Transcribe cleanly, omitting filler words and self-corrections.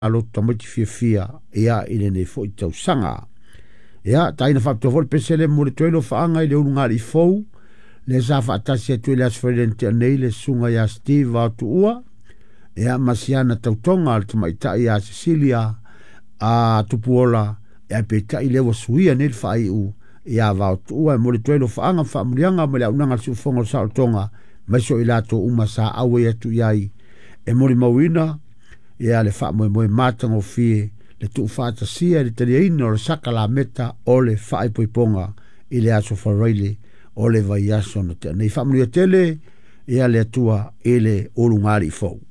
alo tamati fia ia ile ne fo i tau sanga. Ia, taina whaptofol pesele mo le toilo whaanga i le unu ngāri fou, le sa whaatasi atu le asfreden te anei le sunga ia Steve Vautu ua, ia masiana tautonga al tumaita ia Cecilia a tupuola, ia peta i lewa suia nel whai u, ia Vautu ua mo le toilo whaanga whaamurianga mo le aunanga sufonga sa altonga, maiso i lato uma sa awe atu iai, e mori mawina, ia le whaamoe mātango fie, le tu fata sia le tari ino le saka la meta o le fai poiponga i le aso whareile o le vai aso na te nei whamuri a tele ia le atua i le olungari fau.